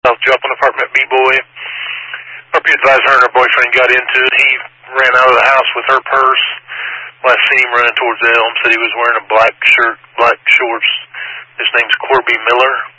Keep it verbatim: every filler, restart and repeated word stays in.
South Joplin apartment, B-boy. R P advised her and her boyfriend got into it. He ran out of the house with her purse. Last seen him running towards the elm. Said he was wearing a black shirt, black shorts. His name's Corby Miller.